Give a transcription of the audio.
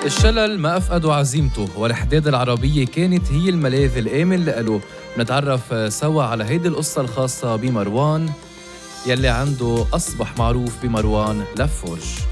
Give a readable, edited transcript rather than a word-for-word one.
الشلل ما أفقدوا عزيمته، والحداد العربية كانت هي الملاذ الآمن لإله. نتعرف سوا على هيدي القصة الخاصة بمروان يلي عنده أصبح معروف بمروان لفورج.